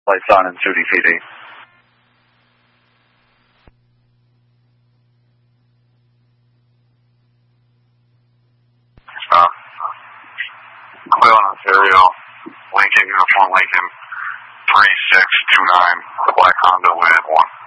Lights on in Sudi PD. Cleveland, Ontario, Lincoln, Uniform Lincoln, 3629, the black Honda with 1.